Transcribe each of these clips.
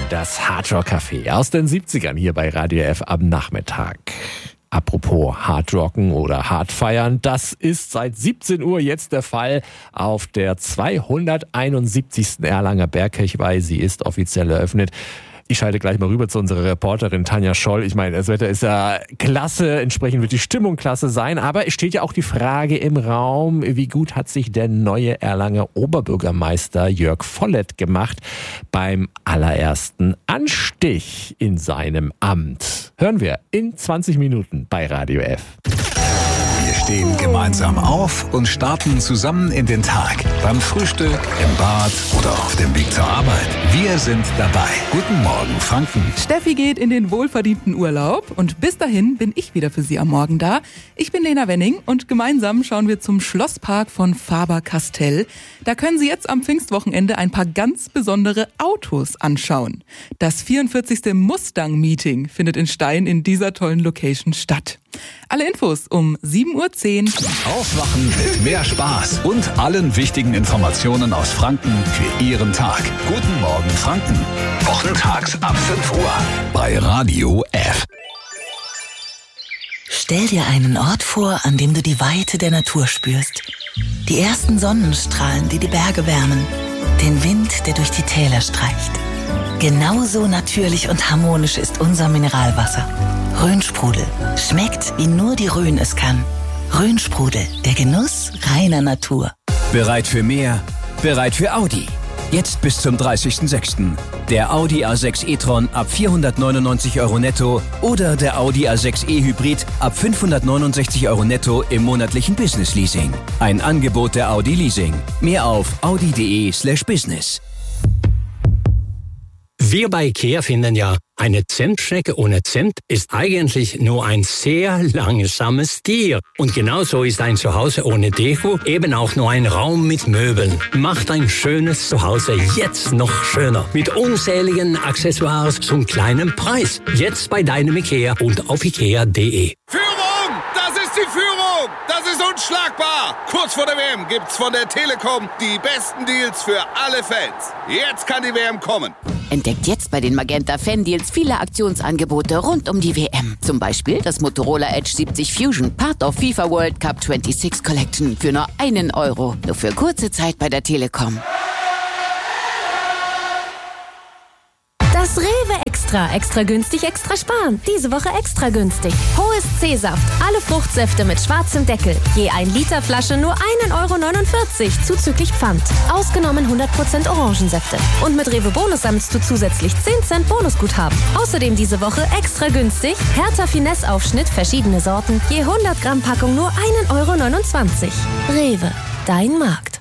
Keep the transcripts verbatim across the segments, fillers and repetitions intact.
das Hardrock Café aus den siebzigern hier bei Radio F am Nachmittag. Apropos Hardrocken oder Hardfeiern, das ist seit siebzehn Uhr jetzt der Fall auf der zweihunderteinundsiebzigsten Erlanger Bergkirchweih. Sie ist offiziell eröffnet. Ich schalte gleich mal rüber zu unserer Reporterin Tanja Scholl. Ich meine, das Wetter ist ja klasse, entsprechend wird die Stimmung klasse sein. Aber es steht ja auch die Frage im Raum, wie gut hat sich der neue Erlanger Oberbürgermeister Jörg Vollert gemacht beim allerersten Anstich in seinem Amt. Hören wir in zwanzig Minuten bei Radio F. Wir stehen gemeinsam auf und starten zusammen in den Tag. Beim Frühstück, im Bad oder auf dem Weg zur Arbeit. Wir sind dabei. Guten Morgen, Franken. Steffi geht in den wohlverdienten Urlaub und bis dahin bin ich wieder für Sie am Morgen da. Ich bin Lena Wenning und gemeinsam schauen wir zum Schlosspark von Faber-Castell. Da können Sie jetzt am Pfingstwochenende ein paar ganz besondere Autos anschauen. Das vierundvierzigste Mustang-Meeting findet in Stein in dieser tollen Location statt. Alle Infos um sieben Uhr zehn. Aufwachen mit mehr Spaß und allen wichtigen Informationen aus Franken für Ihren Tag. Guten Morgen, Franken. Wochentags ab fünf Uhr bei Radio F. Stell dir einen Ort vor, an dem du die Weite der Natur spürst. Die ersten Sonnenstrahlen, die die Berge wärmen. Den Wind, der durch die Täler streicht. Genauso natürlich und harmonisch ist unser Mineralwasser. Rhönsprudel. Schmeckt, wie nur die Rhön es kann. Rhönsprudel, der Genuss reiner Natur. Bereit für mehr? Bereit für Audi. Jetzt bis zum dreißigsten sechsten Der Audi A sechs e-tron ab vierhundertneunundneunzig Euro netto oder der Audi A sechs e-Hybrid ab fünfhundertneunundsechzig Euro netto im monatlichen Business-Leasing. Ein Angebot der Audi Leasing. Mehr auf audi.de slash business. Wir bei IKEA finden ja, eine Zimtschnecke ohne Zimt ist eigentlich nur ein sehr langsames Tier. Und genauso ist ein Zuhause ohne Deko eben auch nur ein Raum mit Möbeln. Macht ein schönes Zuhause jetzt noch schöner. Mit unzähligen Accessoires zum kleinen Preis. Jetzt bei deinem IKEA und auf ikea punkt de. Führung! Das ist die Führung! Das ist unschlagbar! Kurz vor der W M gibt's von der Telekom die besten Deals für alle Fans. Jetzt kann die W M kommen. Entdeckt jetzt bei den Magenta Fan-Deals viele Aktionsangebote rund um die W M. Zum Beispiel das Motorola Edge siebzig Fusion, Part of FIFA World Cup sechsundzwanzig Collection für nur einen Euro. Nur für kurze Zeit bei der Telekom. Das Rewe Extra. Extra günstig, extra sparen. Diese Woche extra günstig. Hohes C-Saft. Alle Fruchtsäfte mit schwarzem Deckel. Je ein Liter Flasche nur ein Euro neunundvierzig zuzüglich Pfand. Ausgenommen hundert Prozent Orangensäfte. Und mit Rewe Bonus sammelst du zusätzlich zehn Cent Bonusguthaben. Außerdem diese Woche extra günstig. Hertha Finesse Aufschnitt, verschiedene Sorten. Je hundert Gramm Packung nur ein Euro neunundzwanzig. Rewe. Dein Markt.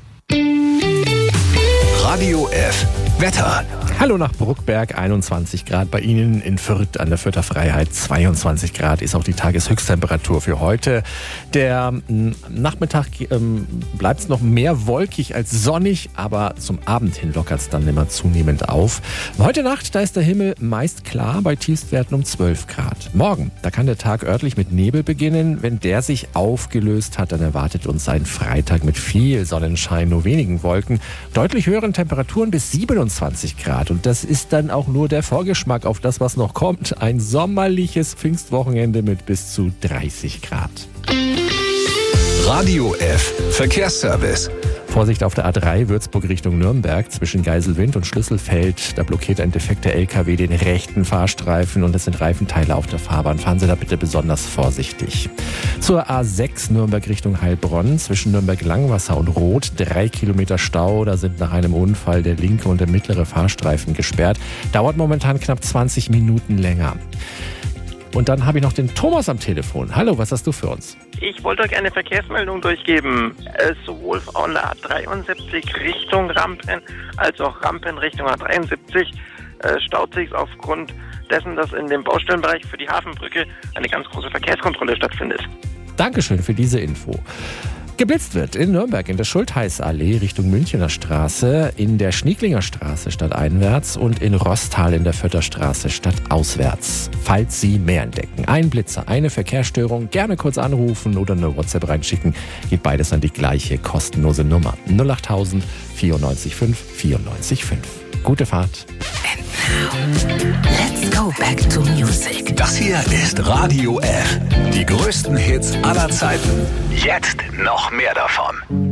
Radio F. Wetter. Hallo nach Bruckberg, einundzwanzig Grad bei Ihnen, in Fürth an der Fürther Freiheit zweiundzwanzig Grad ist auch die Tageshöchsttemperatur für heute. Der m, Nachmittag ähm, bleibt es noch mehr wolkig als sonnig, aber zum Abend hin lockert es dann immer zunehmend auf. Heute Nacht, da ist der Himmel meist klar bei Tiefstwerten um zwölf Grad. Morgen, da kann der Tag örtlich mit Nebel beginnen. Wenn der sich aufgelöst hat, dann erwartet uns ein Freitag mit viel Sonnenschein, nur wenigen Wolken, deutlich höheren Temperaturen bis siebenundzwanzig Grad. Und das ist dann auch nur der Vorgeschmack auf das, was noch kommt. Ein sommerliches Pfingstwochenende mit bis zu dreißig Grad. Radio F. Verkehrsservice. Vorsicht auf der A drei Würzburg Richtung Nürnberg zwischen Geiselwind und Schlüsselfeld. Da blockiert ein defekter L K W den rechten Fahrstreifen und es sind Reifenteile auf der Fahrbahn. Fahren Sie da bitte besonders vorsichtig. Zur A sechs Nürnberg Richtung Heilbronn zwischen Nürnberg-Langwasser und Roth. Drei Kilometer Stau. Da sind nach einem Unfall der linke und der mittlere Fahrstreifen gesperrt. Dauert momentan knapp zwanzig Minuten länger. Und dann habe ich noch den Thomas am Telefon. Hallo, was hast du für uns? Ich wollte euch eine Verkehrsmeldung durchgeben. Äh, sowohl von der A dreiundsiebzig Richtung Rampen als auch Rampen Richtung A dreiundsiebzig äh, staut sich aufgrund dessen, dass in dem Baustellenbereich für die Hafenbrücke eine ganz große Verkehrskontrolle stattfindet. Dankeschön für diese Info. Geblitzt wird in Nürnberg in der Schultheißallee Richtung Münchener Straße, in der Schnieklinger Straße stadteinwärts und in Rostal in der Fürther Straße stadtauswärts. Falls Sie mehr entdecken, ein Blitzer, eine Verkehrsstörung, gerne kurz anrufen oder eine WhatsApp reinschicken. Geht beides an die gleiche kostenlose Nummer null acht null null vierundneunzig fünf vierundneunzig fünf. Gute Fahrt. Now, let's go back to music. Das hier ist Radio F. Die größten Hits aller Zeiten. Jetzt noch mehr davon.